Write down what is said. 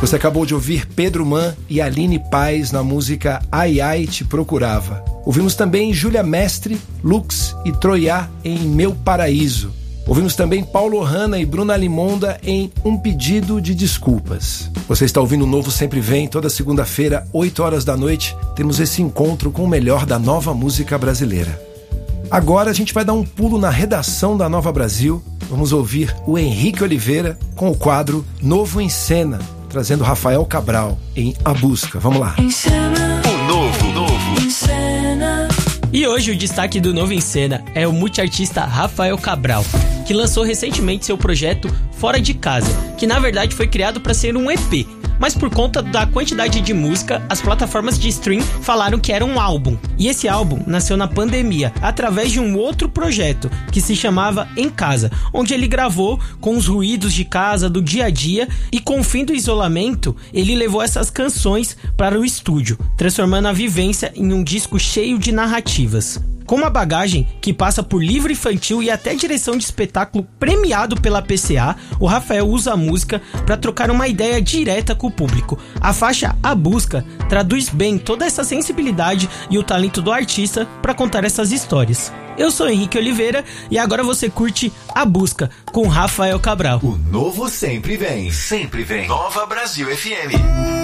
Você acabou de ouvir Pedro Man e Aline Paz na música Ai Ai Te Procurava. Ouvimos também Júlia Mestre, Lux e Troiá em Meu Paraíso. Ouvimos também Paulo Hanna e Bruna Limonda em Um Pedido de Desculpas. Você está ouvindo o Novo Sempre Vem, toda segunda-feira, 8 horas da noite. Temos esse encontro com o melhor da nova música brasileira. Agora a gente vai dar um pulo na redação da Nova Brasil. Vamos ouvir o Henrique Oliveira com o quadro Novo em Cena, trazendo Rafael Cabral em A Busca. Vamos lá. O Novo em Cena. E hoje o destaque do Novo em Cena é o multiartista Rafael Cabral, que lançou recentemente seu projeto Fora de Casa, que na verdade foi criado para ser um EP, mas por conta da quantidade de música, as plataformas de stream falaram que era um álbum. E esse álbum nasceu na pandemia, através de um outro projeto, que se chamava Em Casa, onde ele gravou com os ruídos de casa, do dia a dia, e com o fim do isolamento, ele levou essas canções para o estúdio, transformando a vivência em um disco cheio de narrativas. Com uma bagagem que passa por livro infantil e até direção de espetáculo premiado pela PCA, o Rafael usa a música para trocar uma ideia direta com o público. A faixa A Busca traduz bem toda essa sensibilidade e o talento do artista para contar essas histórias. Eu sou Henrique Oliveira e agora você curte A Busca com Rafael Cabral. O Novo Sempre Vem. Sempre vem. Nova Brasil FM.